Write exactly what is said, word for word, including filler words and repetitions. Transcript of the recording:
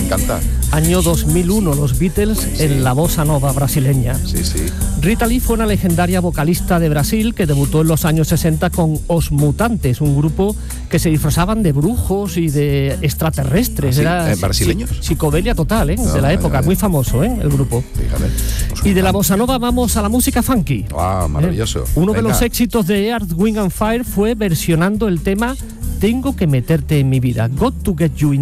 encanta. Año dos mil uno, los Beatles sí, en la bossa nova brasileña. Sí, sí. Rita Lee fue una legendaria vocalista de Brasil que debutó en los años sesenta con Os Mutantes, un grupo que se disfrazaban de brujos y de extraterrestres. ¿Sí? Era ¿Eh, brasileños? Psicodelia total, ¿eh? No, de la época, muy famoso, ¿eh? El grupo. Fíjate. Y de la bossa nova vamos a la música funky. ¡Ah, wow, maravilloso! ¿Eh? Uno Venga. de los éxitos de Earth, Wind and Fire fue versionando el tema Tengo que meterte en mi vida, Got to Get You In